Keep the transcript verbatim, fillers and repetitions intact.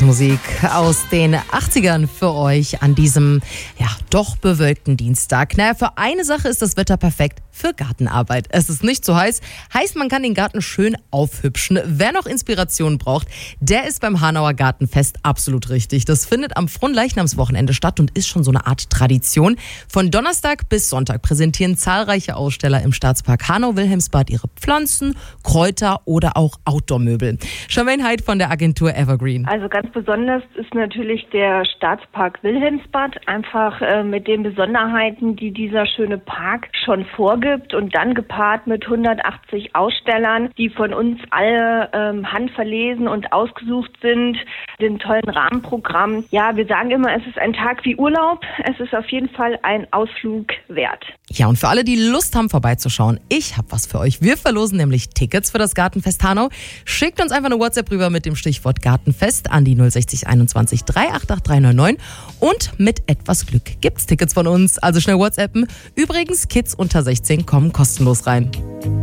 Lieblingsmusik aus den achtzigern für euch an diesem, ja, doch bewölkten Dienstag. Naja, für eine Sache ist das Wetter perfekt, für Gartenarbeit. Es ist nicht so heiß, heißt man kann den Garten schön aufhübschen. Wer noch Inspiration braucht, der ist beim Hanauer Gartenfest absolut richtig. Das findet am Fronleichnamswochenende statt und ist schon so eine Art Tradition. Von Donnerstag bis Sonntag präsentieren zahlreiche Aussteller im Staatspark Hanau-Wilhelmsbad ihre Pflanzen, Kräuter oder auch Outdoor-Möbel. Charmaine Heid von der Agentur Evergreen. Also ganz besonders ist natürlich der Staatspark Wilhelmsbad, einfach äh, mit den Besonderheiten, die dieser schöne Park schon vorgibt und dann gepaart mit hundertachtzig Ausstellern, die von uns alle ähm, handverlesen und ausgesucht sind, dem tollen Rahmenprogramm. Ja, wir sagen immer, es ist ein Tag wie Urlaub. Es ist auf jeden Fall ein Ausflug wert. Ja, und für alle, die Lust haben, vorbeizuschauen, ich habe was für euch. Wir verlosen nämlich Tickets für das Gartenfest Hanau. Schickt uns einfach eine WhatsApp rüber mit dem Stichwort Gartenfest an die null sechzig einundzwanzig dreihundertachtzig drei neun neun und mit etwas Glück gibt's Tickets von uns. Also schnell WhatsAppen. Übrigens, Kids unter sechzehn kommen kostenlos rein.